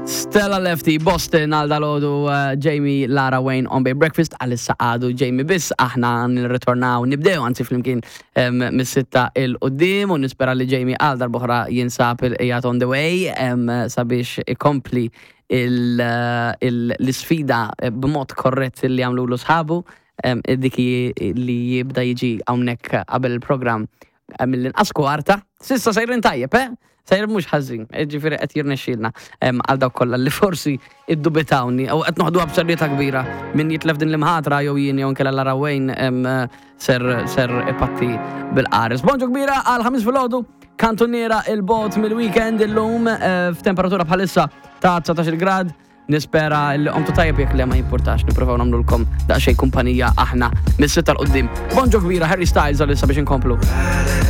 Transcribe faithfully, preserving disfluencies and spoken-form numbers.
Stella Lefty, Boston, għal dalodu uh, Jamie, Lara Wayne, On Bay Breakfast, għalissa għadu Jamie biss, aħna nirritornaw, nibdew għanzi flimkien um, mis-sitta il-qoddim, u nispera li Jamie għal darbohra jinsab il-ijat on the way, um, sabiex ikompli l-sfida b'mod korrett li għamlu l-sħabu, um, diki li jibda jiġi għawnek qabel il-program mill-inqas kwarta, sissa sajrin tajjeb, eh? Sajr mux ħażin, ġifiri qed jirnexxielna għal dawk kollha li forsi iddubitawni u qed noħduha b'serjetà kbira min jitlef din l-imħatra jew jien jew inkella Lara Wayne ser ser ipatti bil-qares. Bonġu kbira għal ħamis filgħodu, kantuniera il-bot mill-weekend illum f'temperatura bħalissa ta' tsatax grad. Nispera li qomtu tajjeb jekk li ma jimpurtax, nippruvaw nagħmlulkom daqsxejn kumpanija aħna mis-sitta l-qudiem. Bonġu kbira Harry Styles għalissa biex inkomplu.